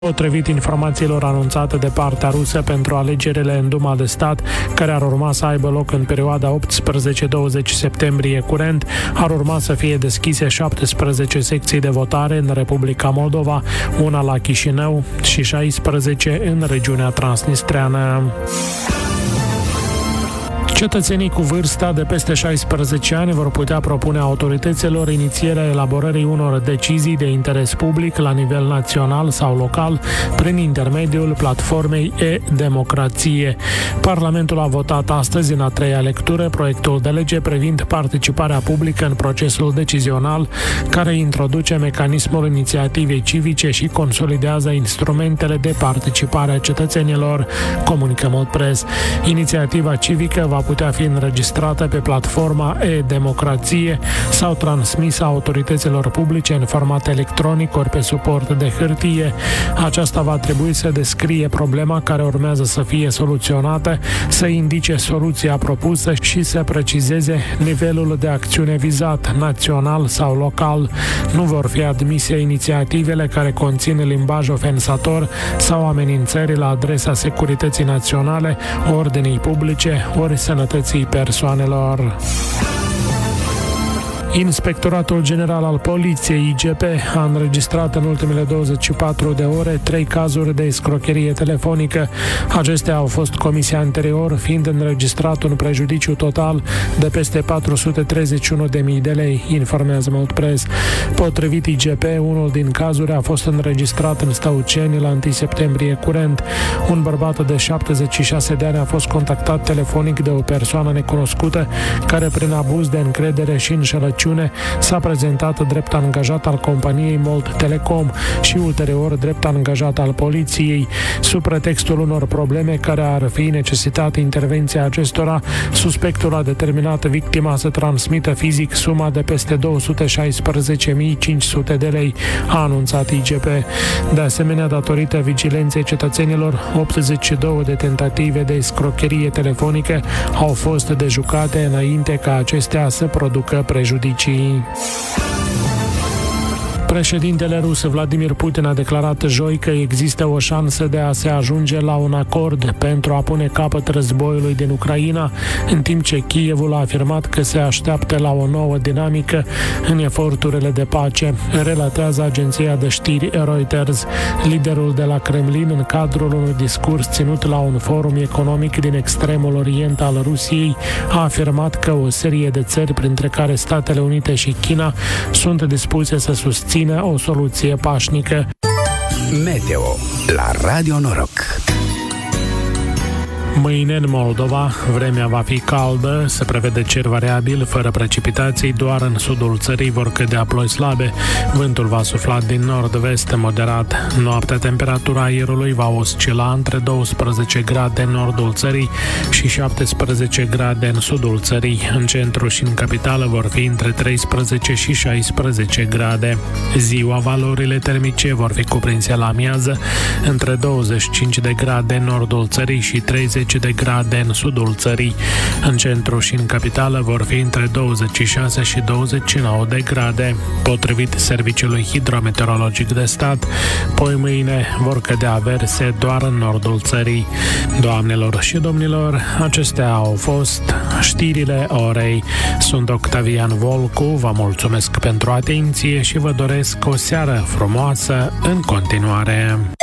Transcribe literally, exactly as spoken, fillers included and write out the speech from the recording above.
Potrivit informațiilor anunțate de partea rusă pentru alegerile în Duma de Stat, care ar urma să aibă loc în perioada optsprezece douăzeci septembrie curent, ar urma să fie deschise șaptesprezece secții de votare în Republica Moldova, una la Chișinău și șaisprezece în regiunea transnistreană. Cetățenii cu vârsta de peste șaisprezece ani vor putea propune autorităților inițierea elaborării unor decizii de interes public la nivel național sau local prin intermediul platformei e-Democrație. Parlamentul a votat astăzi, în a treia lectură, proiectul de lege privind participarea publică în procesul decizional, care introduce mecanismul inițiativei civice și consolidează instrumentele de participare a cetățenilor, comunică Moldpress. Inițiativa civică va putea fi înregistrată pe platforma e-Democrație sau transmisă autorităților publice în format electronic ori pe suport de hârtie. Aceasta va trebui să descrie problema care urmează să fie soluționată, să indice soluția propusă și să precizeze nivelul de acțiune vizat, național sau local. Nu vor fi admise inițiativele care conțin limbaj ofensator sau amenințări la adresa securității naționale, ordinii publice ori sănătății persoanelor. Inspectoratul General al Poliției, I G P, a înregistrat în ultimele douăzeci și patru de ore trei cazuri de escrocherie telefonică. Acestea au fost comise anterior, fiind înregistrat un prejudiciu total de peste patru sute treizeci și unu de mii de lei, informează Moldpress. Potrivit I G P, unul din cazuri a fost înregistrat în Stăuceni la întâi septembrie curent. Un bărbat de șaptezeci și șase de ani a fost contactat telefonic de o persoană necunoscută, care prin abuz de încredere și înșelăciune s-a prezentat drept angajat al companiei Mold Telecom și ulterior drept angajat al poliției. Sub pretextul unor probleme care ar fi necesitat intervenția acestora, suspectul a determinat victima să transmită fizic suma de peste două sute șaisprezece mii cinci sute de lei, a anunțat I G P. De asemenea, datorită vigilenței cetățenilor, optzeci și două de tentative de escrocherie telefonică au fost dejucate înainte ca acestea să producă prejudicii. Președintele rus Vladimir Putin a declarat joi că există o șansă de a se ajunge la un acord pentru a pune capăt războiului din Ucraina, în timp ce Kievul a afirmat că se așteaptă la o nouă dinamică în eforturile de pace, relatează agenția de știri Reuters. Liderul de la Kremlin, în cadrul unui discurs ținut la un forum economic din extremul orient al Rusiei, a afirmat că o serie de țări, printre care Statele Unite și China, sunt dispuse să susțină o soluție pașnică. Meteo la Radio Noroc. Mâine în Moldova, vremea va fi caldă, se prevede cer variabil, fără precipitații, doar în sudul țării vor cădea ploi slabe. Vântul va sufla din nord-vest moderat. Noaptea, temperatura aerului va oscila între douăsprezece grade în nordul țării și șaptesprezece grade în sudul țării. În centru și în capitală vor fi între treisprezece și șaisprezece grade. Ziua, valorile termice vor fi cuprinse la amiază între douăzeci și cinci de grade în nordul țării și treizeci de grade în sudul țării. În centru și în capitală vor fi între douăzeci și șase și douăzeci și nouă de grade. Potrivit Serviciului Hidrometeorologic de Stat, poi mâine vor cădea averse doar în nordul țării. Doamnelor și domnilor, acestea au fost știrile orei. Sunt Octavian Volcu, vă mulțumesc pentru atenție și vă doresc o seară frumoasă în continuare.